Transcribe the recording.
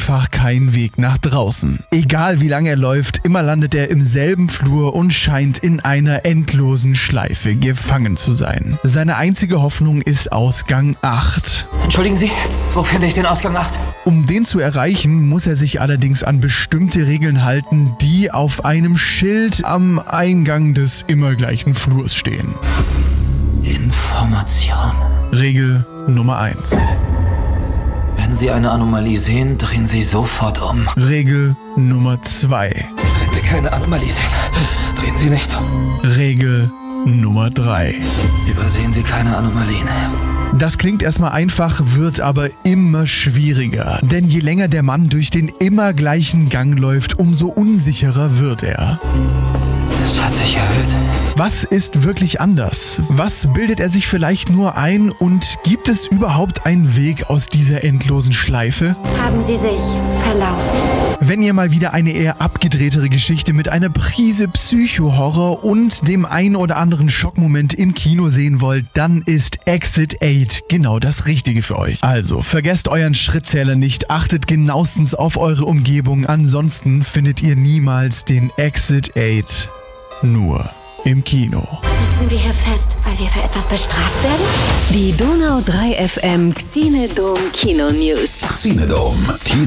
einfach kein Weg nach draußen. Egal wie lange er läuft, immer landet er im selben Flur und scheint in einer endlosen Schleife gefangen zu sein. Seine einzige Hoffnung ist Ausgang 8. Entschuldigen Sie, wo finde ich den Ausgang 8? Um den zu erreichen, muss er sich allerdings an bestimmte Regeln halten, die auf einem Schild am Eingang des immer gleichen Flurs stehen. Information. Regel Nummer 1. Wenn Sie eine Anomalie sehen, drehen Sie sofort um. Regel Nummer 2. Wenn Sie keine Anomalie sehen, drehen Sie nicht um. Regel Nummer 3. Übersehen Sie keine Anomalien. Das klingt erstmal einfach, wird aber immer schwieriger. Denn je länger der Mann durch den immer gleichen Gang läuft, umso unsicherer wird er. Es hat sich erhöht. Was ist wirklich anders? Was bildet er sich vielleicht nur ein? Und gibt es überhaupt einen Weg aus dieser endlosen Schleife? Haben Sie sich verlaufen? Wenn ihr mal wieder eine eher abgedrehtere Geschichte mit einer Prise Psycho-Horror und dem ein oder anderen Schockmoment im Kino sehen wollt, dann ist Exit 8 genau das Richtige für euch. Also, vergesst euren Schrittzähler nicht, achtet genauestens auf eure Umgebung, ansonsten findet ihr niemals den Exit 8 nur im Kino. Sitzen wir hier fest, weil wir für etwas bestraft werden? Die Donau 3 FM Xenodome Kino News. Xenodome.